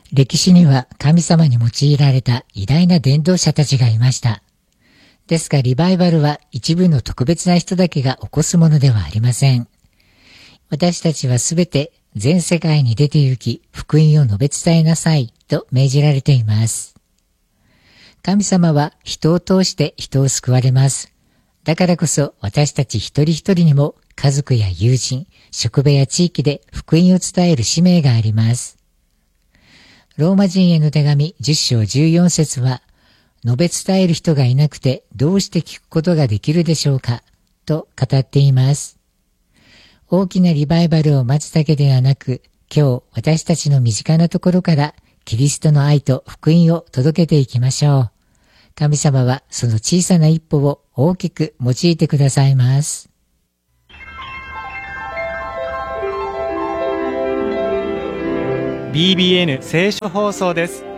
歴史には神様に用いられた偉大な伝道者たちがいました。ですがリバイバルは一部の特別な人だけが起こすものではありません。私たちはすべて全世界に出て行き、福音を述べ伝えなさいと命じられています。神様は人を通して人を救われます。だからこそ私たち一人一人にも家族や友人、職場や地域で福音を伝える使命があります。ローマ人への手紙10章14節は、述べ伝える人がいなくてどうして聞くことができるでしょうかと語っています。大きなリバイバルを待つだけではなく、今日私たちの身近なところからキリストの愛と福音を届けていきましょう。神様はその小さな一歩を大きく用いてくださいます。 BBN 聖書放送です。